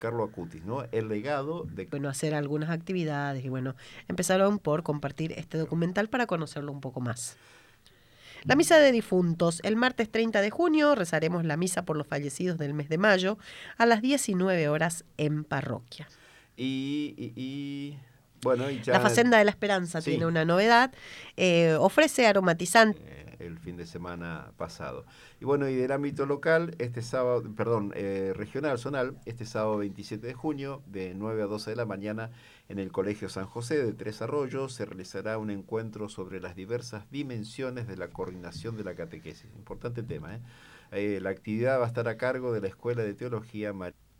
Carlo Acutis, ¿no? El legado de... Bueno, hacer algunas actividades y bueno, empezaron por compartir este documental para conocerlo un poco más. La misa de difuntos. El martes 30 de junio rezaremos la misa por los fallecidos del mes de mayo a las 19 horas en parroquia. Bueno, y La ya... Facenda de la Esperanza tiene Sí, una novedad. Ofrece aromatizantes. el fin de semana pasado. Y bueno, y del ámbito local, este sábado, perdón, regional, zonal, este sábado 27 de junio, de 9 a 12 de la mañana, en el Colegio San José de Tres Arroyos, se realizará un encuentro sobre las diversas dimensiones de la coordinación de la catequesis. Importante tema, ¿eh? La actividad va a estar a cargo de la Escuela de Teología María.